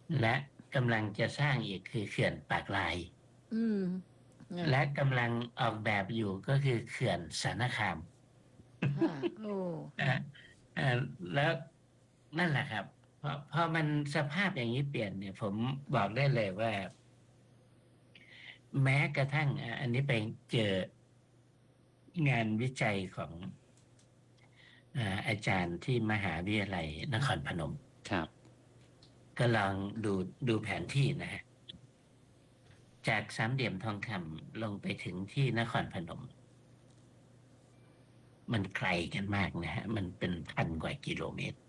และกำลังจะสร้างอีกคือเขื่อนปากลายอืมและกำลังออกแบบอยู่ก็คือเขื่อนสารคามค่ะโอ้อ่าอ่าแล้วนั่นแหละครับพอมันสภาพอย่างนี้เปลี่ยนเนี่ยผมบอกได้เลยว่าแม้กระทั่งอันนี้ไปเจองานวิจัยของอาจารย์ที่มหาวิทยาลัยนครพนมครับก็ลองดูแผนที่นะฮะจากสามเหลี่ยมทองคำลงไปถึงที่นครพนมมันไกลกันมากนะฮะมันเป็นพันกว่ากิโลเมตร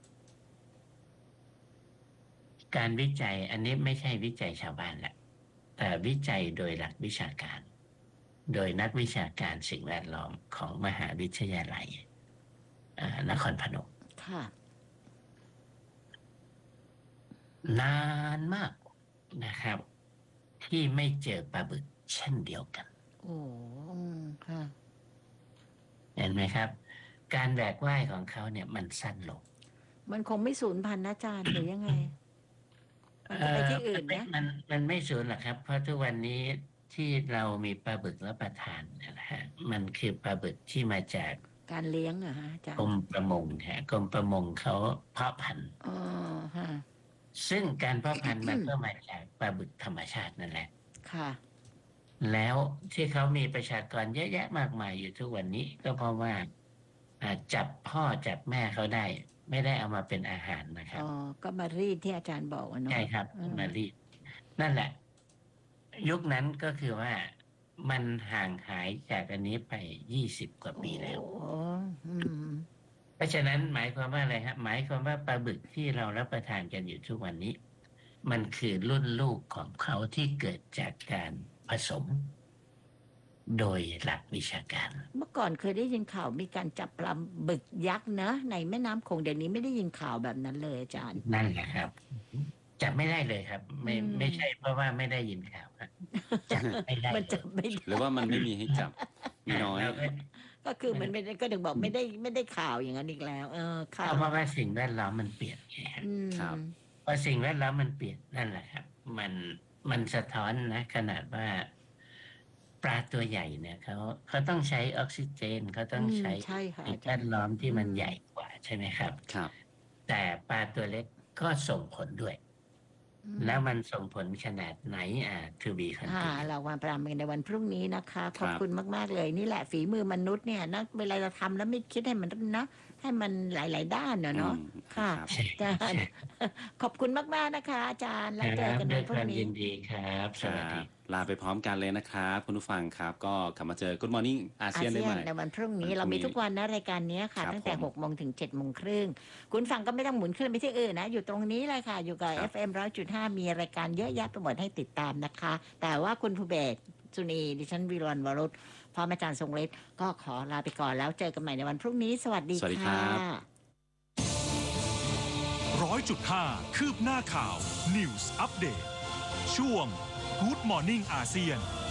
การวิจัยอันนี้ไม่ใช่วิจัยชาวบ้านแหละแต่วิจัยโดยหลักวิชาการโดยนักวิชาการสิ่งแวดล้อมของมหาวิทยาลัยนครพนมค่ะนานมากนะครับที่ไม่เจอปลาบึกเช่นเดียวกันโอ้ค่ะเห็นไหมครับการแหวกว่ายของเขาเนี่ยมันสั้นลงมันคงไม่สูญพันธุ์นะอาจารย์หรือยังไงมันจะไปที่อื่นนะมันไม่สูญหรอกครับเพราะทุกวันนี้ที่เรามีปลาบึกรับประทานนะฮะมันคือปลาบึกที่มาจากการเลี้ยงอะฮะอาจารกรย์มประมงฮะกรมประมงเขาเพาะพันธุ์อ๋อฮะซึ่งการเพาะพันธุ์มันก็มาจากปลาบึกธรรมชาตินั่นแหละค่ะแล้วที่เขามีประชากรเยอะแยะมากมายอยู่ทุกวันนี้ก็เพราะว่าจับพ่อจับแม่เขาได้ไม่ได้เอามาเป็นอาหารนะครัอ๋อบก็มารีดที่อาจารย์บอกอะเนาะใช่ครับมารีดนั่นแหละยุคนั้นก็คือว่ามันห่างหายจากอันนี้ไป20 กว่าโอ้ปีแล้วอืมเพราะฉะนั้นหมายความว่าอะไรฮะหมายความว่าปลาบึกที่เรารับประทานกันอยู่ทุกวันนี้มันคือรุ่นลูกของเขาที่เกิดจากการผสมโดยหลักวิชาการเมื่อก่อนเคยได้ยินข่าวมีการจับปลาบึกยักษ์นะในแม่น้ำคงเดี๋ยวนี้ไม่ได้ยินข่าวแบบนั้นเลยอาจารย์นั่นแหละครับจับไม่ได้เลยครับไม่ใช่เพราะว่าไม่ได้ยินข่าวครับจับไม่ได้มันเลยจับไม่ได้หรือว่ามันไม่มีให้จับมีน้อยเราก็ก็คือมันไม่ได้ก็ถึงบอกไม่ได้ข่าวอย่างนั้นอีกแล้วข่าวเพราะว่าสิ่งแวดล้อมมันเปลี่ยนไงครับอืมครับพอสิ่งแวดล้อมมันเปลี่ยนนั่นแหละครับมันมันสะท้อนนะขนาดว่าปลาตัวใหญ่เนี่ยเขาต้องใช้ออกซิเจนเขาต้องใช้ใช่ค่ะสิ่งแวอาจารย์ดล้อมที่อืมมันใหญ่กว่าใช่ไหมครับครับแต่ปลาตัวเล็กก็ส่งผลด้วยอืมแล้วมันส่งผลขนาดไหนto be เรา continued วันประมกันในวันพรุ่งนี้นะคะขครับอบคุณมากๆเลยนี่แหละฝีมือมนุษย์เนี่ยนะเวลาเราทำแล้วไม่คิดให้มันนะให้มันหลายๆด้านเนาะค่ะครับอาจารย์ขอบคุณมากๆนะคะอาจารย์แล้วเจอกันด้วันพรุ่งนี้วยความยินดีครับครัสวัสดีบลาไปพร้อมกันเลยนะครับคุณผู้ฟังครับก็กลับมาเจอ Good Morning อาเซียนได้ใหม่ในวันพรุ่งนี้วันพรุ่งนี้เรามีทุกวันนะรายการนี้ค่ะครับตั้งแต่ผม 6 โมงถึง7 โมงครึ่งคุณฟังก็ไม่ต้องหมุนขึ้นไปที่อื่นนะอยู่ตรงนี้เลยค่ะอยู่กับครับ FM 100.5มีรายการเยอะแยะไปหมดให้ติดตามนะคะ แต่ว่าคุณภูเบศรสุนีดิฉันวิรวรรณวรุษพร้อมอาจารย์ทรงฤทธิ์ก็ขอลาไปก่อนแล้วเจอกันใหม่ในวันพรุ่งนี้สวัสดีสวัสดีคค่ะรับ 100.5 คืบหน้าข่าว News Update ช่วง Good Morning อาเซียน